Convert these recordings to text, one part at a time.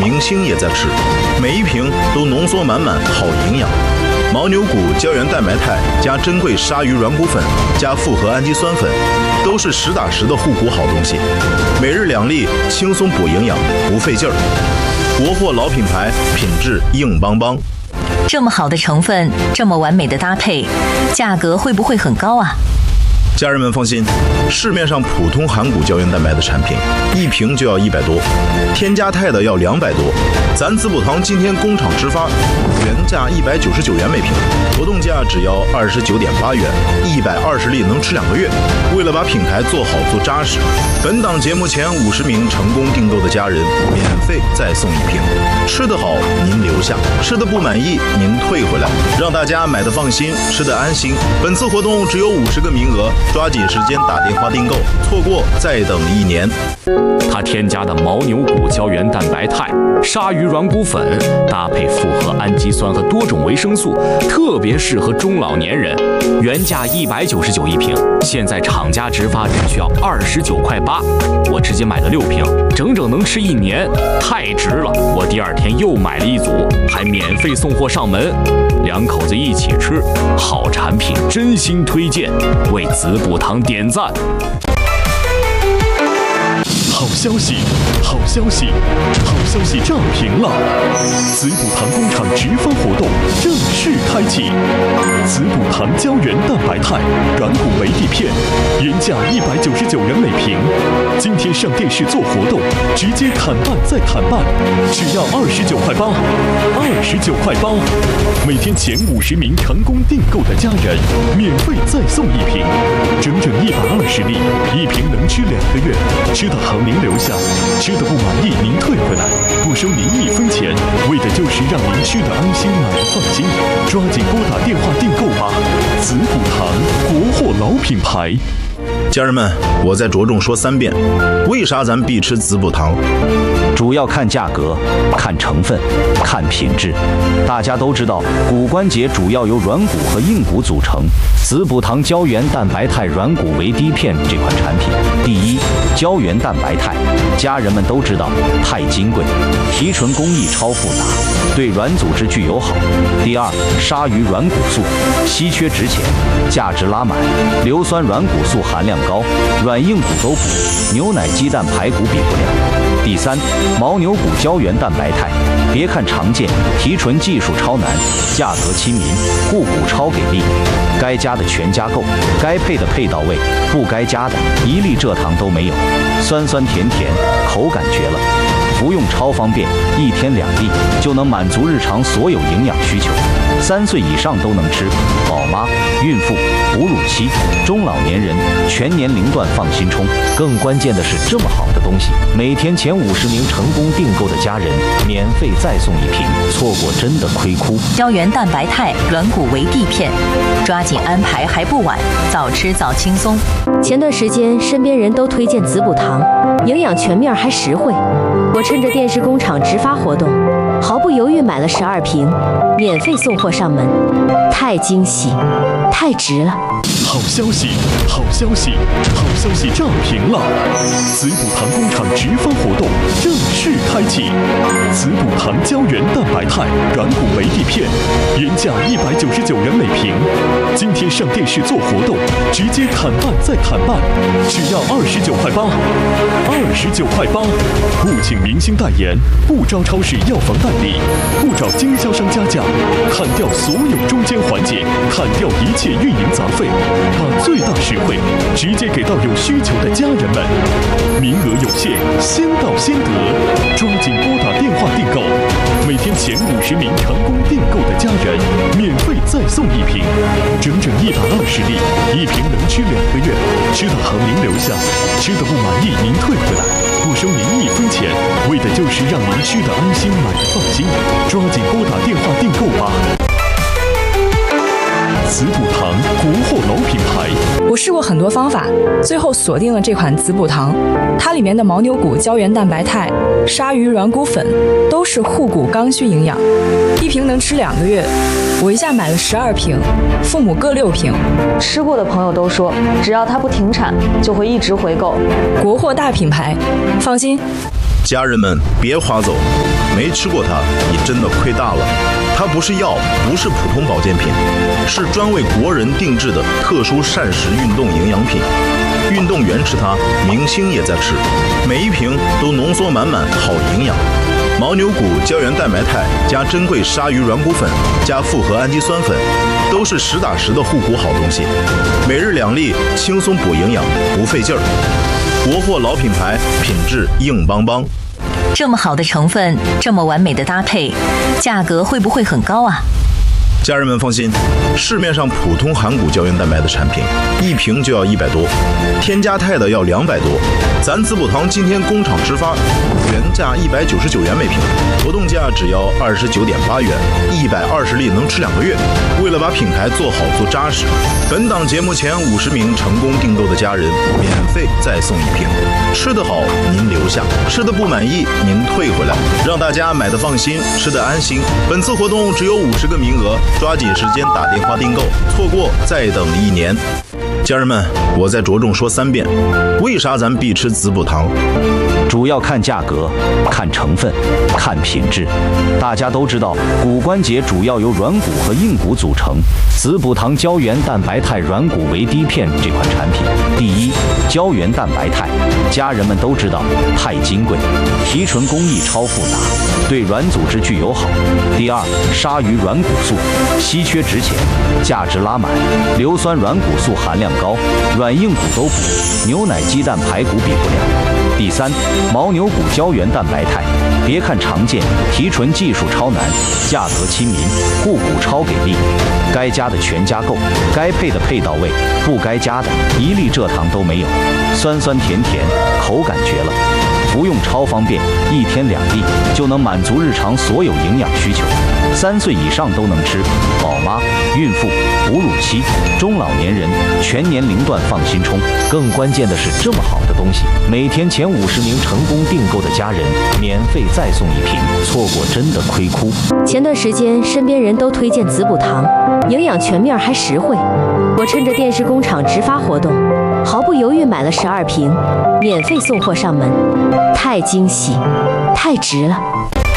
明星也在吃，每一瓶都浓缩满满，好营养。牦牛骨胶原蛋白肽加珍贵鲨鱼软骨粉加复合氨基酸粉，都是实打实的护骨好东西。每日2粒，轻松补营养，不费劲儿。国货老品牌，品质硬邦邦。 这么好的成分，这么完美的搭配，价格会不会很高啊？ 家人们放心，市面上普通含骨胶原蛋白的产品，一瓶就要100多，添加肽的要200多。咱滋补堂今天工厂直发，原价199元每瓶，活动价只要29.8元，120粒能吃2个月。为了把品牌做好做扎实，本档节目前50名成功订购的家人，免费再送1瓶。吃得好您留下，吃得不满意您退回来，让大家买得放心，吃得安心。本次活动只有50个名额，抓紧时间打电话订购，错过再等1年。 它添加的牦牛骨胶原蛋白肽、鲨鱼软骨粉，搭配复合氨基酸和多种维生素，特别适合中老年人。原价199一瓶，现在厂家直发只需要29.8块，我直接买了6瓶，整整能吃1年，太值了！我第2天又买了1组，还免费送货上门，2口子一起吃，好产品真心推荐，为滋补堂点赞。 好消息，好消息，好消息涨停了！滋补堂工厂直发活动正式开启，滋补堂胶原蛋白肽软骨维 D 片，原价199元每瓶，今天上电视做活动，直接砍半再砍半，只要29.8块，29.8块，每天前50名成功订购的家人，免费再送1瓶，整整120粒，1瓶能吃2个月，吃得好您留下，吃得不满意您退回来，不收您1分钱，为的就是让您吃得安心，买得放心。抓紧拨打电话订购吧！滋补堂，国货老品牌。 家人们，我再着重说3遍，为啥咱必吃滋补堂？ 主要看价格，看成分，看品质。大家都知道，骨关节主要由软骨和硬骨组成。滋补堂胶原蛋白肽软骨维 D 片这款产品，第一，胶原蛋白肽，家人们都知道，太金贵，提纯工艺超复杂，对软组织具有好。第二，鲨鱼软骨素，稀缺值钱，价值拉满，硫酸软骨素含量高，软硬骨都补，牛奶、鸡蛋、排骨比不了。第三，牦牛骨胶原蛋白肽，别看常见，提纯技术超难，价格亲民，护骨超给力，该加的全加够，该配的配到位，不该加的1粒蔗糖都没有，酸酸甜甜，口感绝了，服用超方便，1天2粒就能满足日常所有营养需求，3岁以上都能吃，宝妈、孕妇、哺乳期、中老年人全年龄段放心冲。更关键的是，这么好的东西，每天前50名成功订购的家人，免费再送1瓶，错过真的亏哭。 胶原蛋白肽软骨维 D 片，抓紧安排还不晚，早吃早轻松。 前段时间身边人都推荐滋补堂，营养全面还实惠，我趁着电视工厂直发活动，毫不犹豫买了12瓶，免费送货上门，太惊喜，太值了！ 好消息，好消息，好消息涨停了！滋补堂工厂直发活动正式开启，滋补堂胶原蛋白肽软骨维 D 片，原价199元每瓶，今天上电视做活动，直接砍半再砍半，只要29.8块，29.8块，不请明星代言，不招超市药房代理，不找经销商加价，砍掉所有中间环节，砍掉一切运营杂费，把最大实惠直接给到有需求的家人们。名额有限，先到先得，抓紧拨打电话订购。每天前50名成功订购的家人，免费再送1瓶，整整120粒，1瓶能吃2个月，吃得好您留下，吃得不满意您退回来，不收您1分钱，为的就是让您吃得安心，买得放心。抓紧拨打电话订购吧！滋补堂，国货老品牌。 我试过很多方法，最后锁定了这款滋补堂。它里面的牦牛骨胶原蛋白肽、鲨鱼软骨粉都是护骨刚需营养，1瓶能吃2个月。我一下买了12瓶，父母各6瓶。 吃过的朋友都说，只要它不停产，就会一直回购。 国货大品牌，放心。 家人们别划走， 没吃过它，你真的亏大了。它不是药，不是普通保健品，是专为国人定制的特殊膳食运动营养品。运动员吃它，明星也在吃，每一瓶都浓缩满满好营养。牦牛骨胶原蛋白肽加珍贵鲨鱼软骨粉加复合氨基酸粉，都是实打实的护骨好东西。每日2粒，轻松补营养，不费劲儿。国货老品牌，品质硬邦邦。 这么好的成分，这么完美的搭配，价格会不会很高啊？ 家人们放心，市面上普通含骨胶原蛋白的产品，一瓶就要100多，添加肽的要200多。咱滋补堂今天工厂直发，原价199元每瓶，活动价只要29.8元，120粒能吃2个月。为了把品牌做好做扎实，本档节目前50名成功订购的家人，免费再送1瓶。吃得好您留下，吃得不满意您退回来，让大家买得放心，吃得安心。本次活动只有50个名额，抓紧时间打电话订购，错过再等1年。家人们，我再着重说3遍，为啥咱必吃滋补堂？ 主要看价格，看成分，看品质。大家都知道，骨关节主要由软骨和硬骨组成。滋补堂胶原蛋白肽软骨维 D 片这款产品，第一，胶原蛋白肽，家人们都知道太金贵，提纯工艺超复杂，对软组织具有好。第二，鲨鱼软骨素，稀缺值钱，价值拉满，硫酸软骨素含量高，软硬骨都补，牛奶、鸡蛋、排骨比不了。第三，牦牛骨胶原蛋白肽，别看常见，提纯技术超难，价格亲民，护骨超给力，该加的全加够，该配的配到位，不该加的一粒蔗糖都没有，酸酸甜甜，口感绝了。服用超方便，1天2粒就能满足日常所有营养需求，3岁以上都能吃，宝妈、孕妇、哺乳期、中老年人全年龄段放心冲。更关键的是，这么好的东西，每天前50名成功订购的家人免费再送1瓶，错过真的亏哭。 前段时间身边人都推荐滋补堂，营养全面还实惠，我趁着电视工厂直发活动，毫不犹豫买了12瓶，免费送货上门，太惊喜，太值了！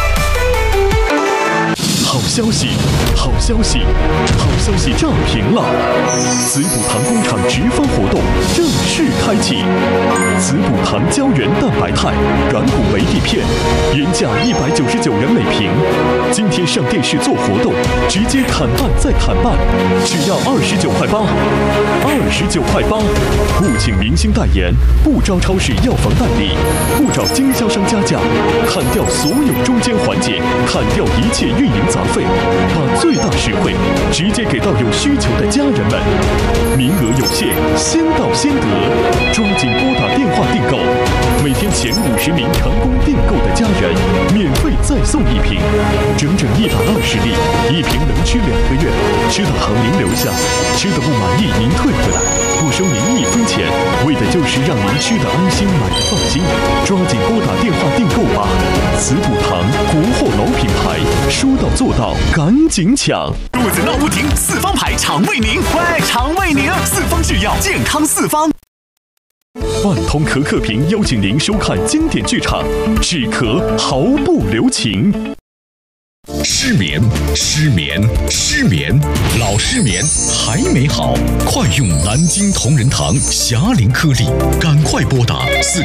好消息，好消息，好消息涨停了！滋补堂工厂直发活动正式开启，滋补堂胶原蛋白肽软骨维 D 片，原价199元每瓶，今天上电视做活动，直接砍半再砍半，只要29块8，29块8，不请明星代言，不招超市药房代理，不找经销商加价，砍掉所有中间环节，砍掉一切运营杂费，把最大实惠直接给到有需求的家人们。名额有限，先到先得，抓紧拨打电话订购。每天前50名成功订购的家人，免费再送1瓶，整整120粒，1瓶能吃2个月。吃的好您留下，吃的不满意您退回来，不收您1分钱，为的就是让您吃的安心，买的放心。抓紧拨打电话订购吧！滋补堂国货老品牌，说到做到，赶紧抢！ 肚子闹不停，四方牌肠胃宁，喂，肠胃宁，四方制药，健康四方。 万通可可屏邀请您收看经典剧场，止咳毫不留情。 失眠，失眠，失眠，老失眠还没好，快用南京同仁堂霞龄颗粒，赶快拨打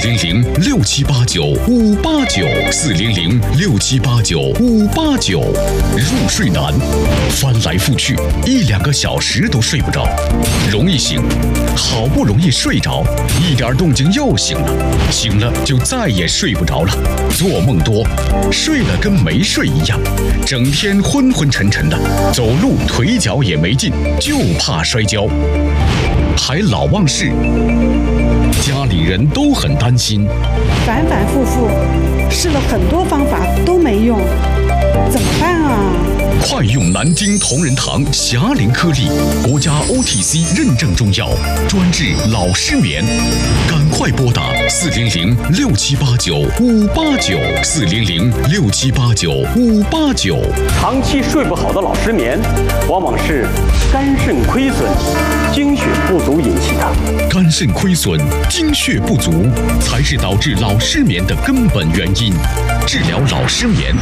400-6789-589，400-6789-589。入睡难，翻来覆去1、2个小时都睡不着，容易醒，好不容易睡着，一点动静又醒了，醒了就再也睡不着了，做梦多，睡了跟没睡一样。整天昏昏沉沉的，走路腿脚也没劲，就怕摔跤，还老忘事，家里人都很担心， 反反复复试了很多方法都没用，怎么办啊？ 快用南京同仁堂霞龄颗粒，国家 OTC 认证中药，专治老失眠，赶快拨打400-6789-589，400-6789-589。 长期睡不好的老失眠，往往是肝肾亏损、精血不足引起的。 肝肾亏损、精血不足才是导致老失眠的根本原因。治疗老失眠，